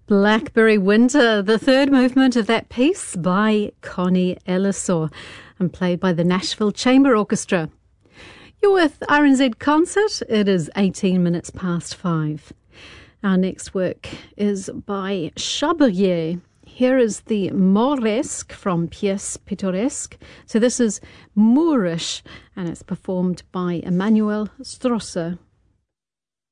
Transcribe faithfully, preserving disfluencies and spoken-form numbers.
Blackberry Winter, the third movement of that piece by Connie Ellisor and played by the Nashville Chamber Orchestra. You're with R N Z Concert. It is eighteen minutes past five. Our next work is by Chabrier. Here is the Mauresque from Pièce Pittoresque. So this is Moorish and it's performed by Emmanuel Strosser.